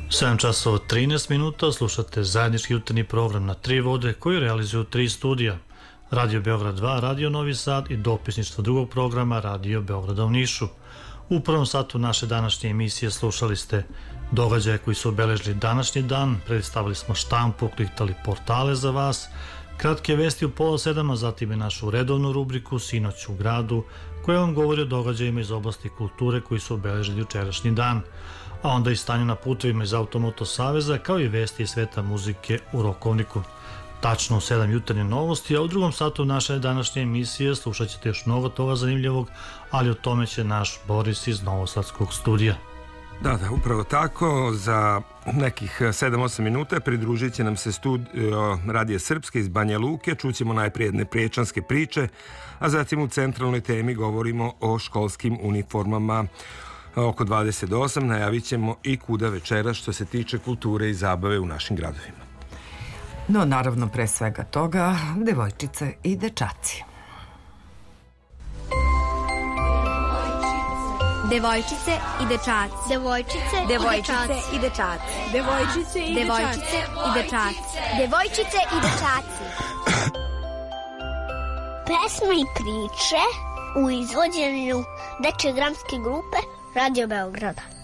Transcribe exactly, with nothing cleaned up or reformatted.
sedam časova trinaest minuta, slušate zajednički jutarnji program na tri vode koji realizuju tri studija. Radio Beograd dva, Radio Novi Sad i dopisništvo drugog programa Radio Beograda u Nišu. U prvom satu naše današnje emisije slušali ste događaje koji su obeležili današnji dan, predstavili smo štampu, ukliktali portale za vas, kratke vesti u pola sedam, a zatim je našu redovnu rubriku Sinoć u gradu, koja vam govori o događajima iz oblasti kulture koji su obeležili jučerašnji dan, a onda i stanje na putevima iz Automoto Saveza, kao i vesti iz sveta muzike u Rokovniku. Tačno u sedam jutarnje novosti, a u drugom satu naše današnje emisije slušat ćete još mnogo toga zanimljivog, ali o tome će naš Boris iz Novosadskog studija. Da, da, upravo tako. Za nekih sedam osam minuta pridružit će nam se studio Radija Srpske iz Banja Luke. Čućemo najprije jedne priječanske priče, a zatim u centralnoj temi govorimo o školskim uniformama. Oko dvadeset osam najavit ćemo i kuda večera što se tiče kulture i zabave u našim gradovima. No, naravno, pre svega toga, devojčice i dečaci. Devojčice i dečaci. Devojčice, devojčice i dečaci. Devojčice i devojčice i dečaci. Devojčice i dečaci. Pesme i priče u izvođenju dečje dramske grupe Radio Beograda.